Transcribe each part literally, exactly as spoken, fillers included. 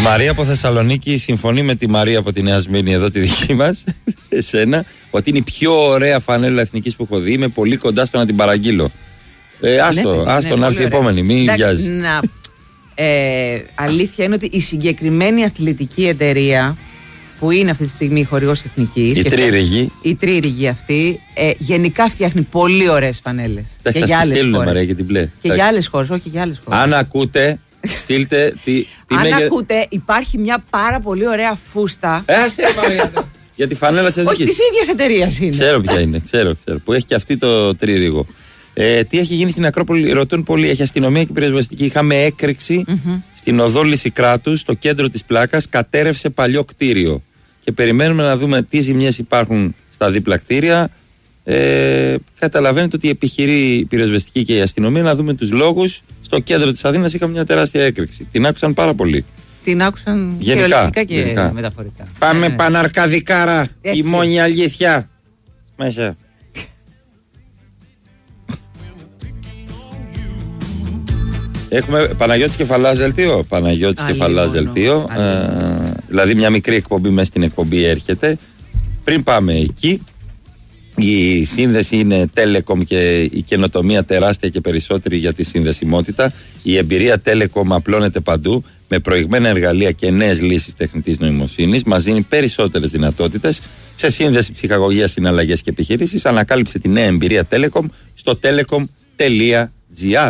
Μαρία από Θεσσαλονίκη συμφωνεί με τη Μαρία από τη Νέα Σμύρνη, εδώ τη δική μας, εσένα, ότι είναι η πιο ωραία φανέλα εθνικής που έχω δει. Είμαι πολύ κοντά στο να την παραγγείλω. Ε, άστο, ναι, άστο ναι, να έρθει η επόμενη, μην βιάζει. Να, ε, αλήθεια είναι ότι η συγκεκριμένη αθλητική εταιρεία που είναι αυτή τη στιγμή χορηγός εθνικής, η Τρίριγη, η Τρίριγη αυτή, ε, γενικά φτιάχνει πολύ ωραίες φανέλες. Και για άλλες χώρες. Μαρία, και την μπλε. Και για άλλες χώρες, όχι για άλλες χώρες. Αν ακούτε, στείλτε. Τι, τι Αν μέγε... ακούτε, υπάρχει μια πάρα πολύ ωραία φούστα. Ε, αστεία, Μαρία. Για τη φανέλα της εθνικής. Όχι, της ίδιας εταιρείας είναι. Ξέρω ποια είναι, ξέρω, ξέρω. Που έχει και αυτή το Τρίριγο. Ε, τι έχει γίνει στην Ακρόπολη, ρωτούν πολλοί. Έχει αστυνομία και πυροσβεστική. Είχαμε έκρηξη mm-hmm. στην οδό Λυσικράτου, στο κέντρο της πλάκας. Κατέρευσε παλιό κτίριο. Και περιμένουμε να δούμε τι ζημιές υπάρχουν στα δίπλα κτίρια. Ε, καταλαβαίνετε ότι επιχειρεί η πυροσβεστική και η αστυνομία να δούμε τους λόγους. Στο κέντρο της Αθήνας είχαμε μια τεράστια έκρηξη. Την άκουσαν πάρα πολύ. Την άκουσαν κυριολεκτικά και γενικά. Μεταφορικά. Πάμε ε, παναρκαδικάρα. Η μόνη αλήθεια. Μέσα. Έχουμε Παναγιώτης Κεφαλάς δελτίο. Παναγιώτης Κεφαλάς δελτίο. Ε, δηλαδή μια μικρή εκπομπή μέσα στην εκπομπή έρχεται. Πριν πάμε εκεί, η σύνδεση είναι Telecom και η καινοτομία τεράστια και περισσότερη για τη συνδεσιμότητα. Η εμπειρία Telecom απλώνεται παντού με προηγμένα εργαλεία και νέες λύσεις τεχνητής νοημοσύνης. Μας δίνει περισσότερες δυνατότητες σε σύνδεση, ψυχαγωγία, συναλλαγές και επιχειρήσεις. Ανακάλυψε τη νέα εμπειρία Telecom στο telecom τελεία gr.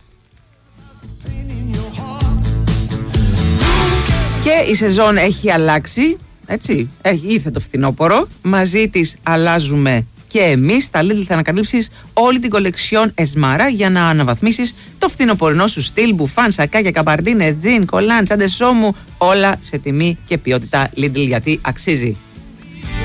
Και η σεζόν έχει αλλάξει, έτσι, έχει, ήρθε το φθινόπωρο, μαζί της αλλάζουμε και εμείς. Τα Lidl θα ανακαλύψεις όλη την κολεξιόν Εσμάρα για να αναβαθμίσεις το φθινοπορεινό σου στυλ, μπουφάν, σακάκια, καπαρντίνες, τζιν, κολάν, τσάντες ώμου, όλα σε τιμή και ποιότητα Lidl, γιατί αξίζει.